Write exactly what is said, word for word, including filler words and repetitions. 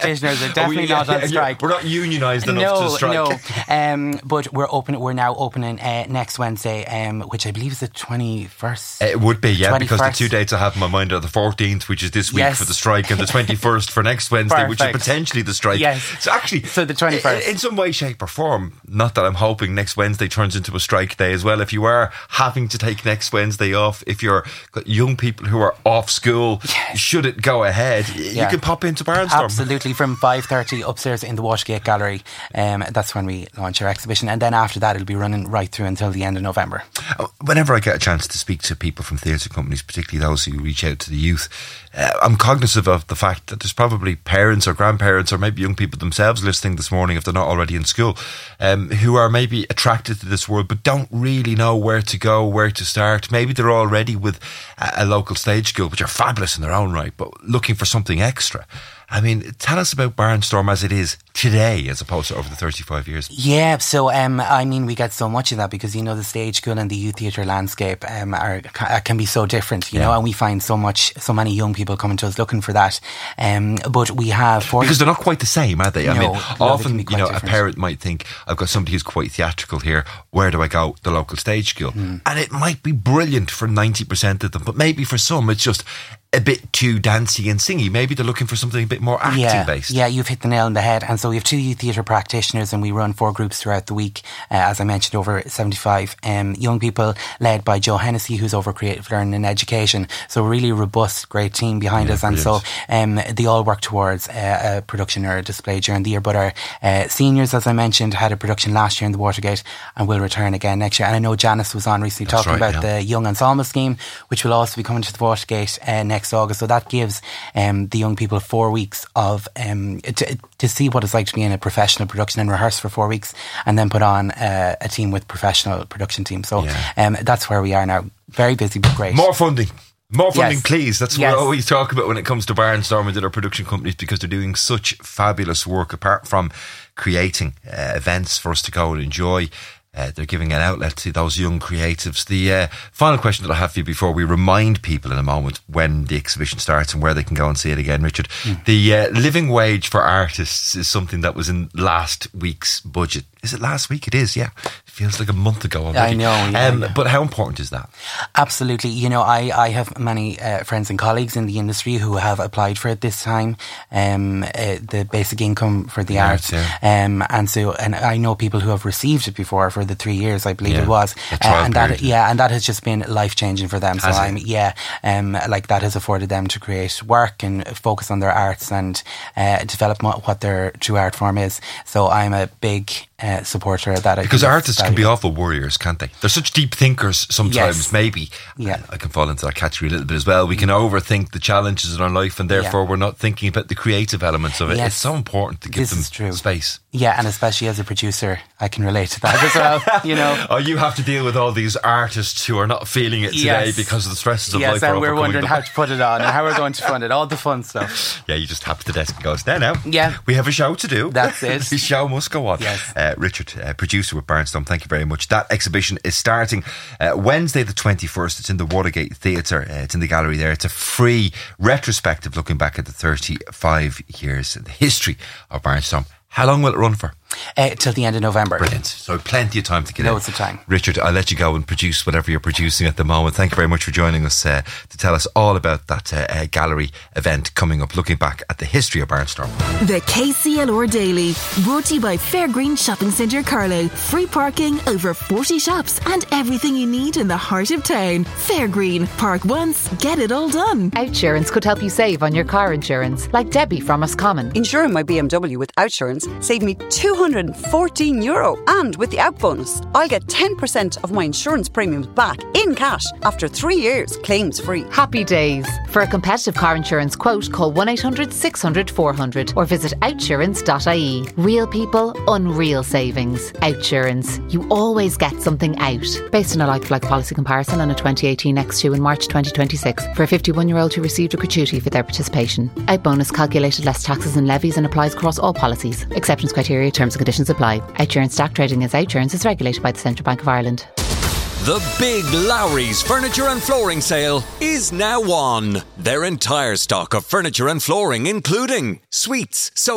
practitioners are definitely we, not on yeah, strike. We're not unionised enough no, to strike. No, um, but we're open. We're now opening uh, next Wednesday, um, which I believe is the twenty-first. It would be, yeah, twenty-first. because the two dates I have in my mind are the fourteenth, which is this week yes. for the strike, and the twenty-first for next Wednesday, which is Perfect. potentially the strike. Yes. So actually, so the twenty-first. In, in some way, shape or form, not that I'm hoping next Wednesday turns into a strike day as well. If you are having to take next Wednesday off, if you're got young people who are off school, yes. should it go ahead, yeah. you can pop into Barnstorm. Absolutely, from five thirty upstairs in the Watergate Gallery. Um, that's when we launch our exhibition, and then after that it'll be running right through until the end of November. Whenever I get a chance to speak to people from theatre companies, particularly those who reach out to the youth, uh, I'm cognizant of the fact that there's probably parents or grandparents or maybe young people themselves listening this morning, if they're not already in school, um, who are maybe attracted to this world but don't really know where to go, where to start. Maybe they're already with a, a local stage school, which are fabulous in their own right, but looking for something extra. I mean, tell us about Barnstorm as it is today as opposed to over the thirty-five years. Yeah, so um, I mean, we get so much of that because, you know, the stage school and the youth theatre landscape um, are can be so different, you yeah. know, and we find so much, so many young people coming to us looking for that. Um, but we have... forty because they're not quite the same, are they? I no, mean, no, often, you know, different. a parent might think, I've got somebody who's quite theatrical here, where do I go? The local stage school. Mm. And it might be brilliant for ninety percent of them, but maybe for some it's just a bit too dancey and singy. Maybe they're looking for something a bit more acting yeah, based. Yeah, you've hit the nail on the head. And so we have two youth theatre practitioners and we run four groups throughout the week. Uh, as I mentioned, over seventy-five um, young people led by Joe Hennessy, who's over creative learning and education. So a really robust, great team behind yeah, us. And brilliant. so um, they all work towards uh, a production or a display during the year. But our uh, seniors, as I mentioned, had a production last year in the Watergate and will return again next year. And I know Janice was on recently That's talking right, about yeah. the Young Ensemble Scheme, which will also be coming to the Watergate uh, next August. So that gives um, the young people four weeks of um, to, to see what it's like to be in a professional production and rehearse for four weeks and then put on uh, a team with professional production team. So yeah. um, that's where we are now. Very busy but great. More funding. More funding, yes. please. That's yes. what I always talk about when it comes to Barnstorm and other production companies, because they're doing such fabulous work apart from creating uh, events for us to go and enjoy. Uh, they're giving an outlet to those young creatives. The uh, final question that I have for you before we remind people in a moment when the exhibition starts and where they can go and see it again, Richard. Mm. The uh, living wage for artists is something that was in last week's budget. Is it last week? It is, yeah. It feels like a month ago already. I know, yeah, um, yeah. But how important is that? Absolutely. You know, I, I have many uh, friends and colleagues in the industry who have applied for it this time, um, uh, the basic income for the yeah, arts. Yeah. Um, and so, and I know people who have received it before for the three years, I believe yeah. it was. Uh, and that, period. yeah, and that has just been life changing for them. Has so it? I'm, yeah, um, like that has afforded them to create work and focus on their arts and uh, develop what their true art form is. So I'm a big uh, supporter of that. I because artists can be awful warriors, can't they? They're such deep thinkers sometimes, yes. maybe. Yeah. I can fall into that category a little bit as well. We can overthink the challenges in our life and therefore yeah. we're not thinking about the creative elements of it. Yes. It's so important to give this them is true. space. Yeah, and especially as a producer, I can relate to that as well, you know. Oh, you have to deal with all these artists who are not feeling it today yes. because of the stresses of yes, life. Yes, and we're wondering them. how to put it on and how we're going to fund it, all the fun stuff. Yeah, you just tap the desk and goes, there now. Yeah. We have a show to do. That's it. The show must go on. Yes. Uh, Richard, uh, producer with Barnstorm, thank you very much. That exhibition is starting uh, Wednesday the twenty-first. It's in the Watergate Theatre. Uh, it's in the gallery there. It's a free retrospective looking back at the thirty-five years in the history of Barnstorm. How long will it run for? Uh, till the end of November. Brilliant. So plenty of time to get in. Loads of time. Richard, I'll let you go and produce whatever you're producing at the moment. Thank you very much for joining us uh, to tell us all about that uh, uh, gallery event coming up, looking back at the history of Barnstorm. The K C L R Daily, brought to you by Fairgreen Shopping Centre Carlow. Free parking, over forty shops and everything you need in the heart of town. Fairgreen. Park once, get it all done. Outsurance could help you save on your car insurance, like Debbie from Roscommon. Insuring my B M W with Outsurance saved me two hundred fourteen euro, and with the out bonus I'll get ten percent of my insurance premiums back in cash after three years, claims free. Happy days. For a competitive car insurance quote, call one eight hundred six hundred four hundred or visit outsurance dot I E. Real people, unreal savings. Outsurance. You always get something out. Based on a like-for-like policy comparison on a twenty eighteen X two in March twenty twenty-six for a fifty-one year old who received a gratuity for their participation. Out bonus calculated less taxes and levies and applies across all policies. Exceptions, criteria, terms and conditions apply. Outsurance stock trading as Outsurance is regulated by the Central Bank of Ireland. The Big Lowry's Furniture and Flooring Sale is now on. Their entire stock of furniture and flooring, including suites, sofas,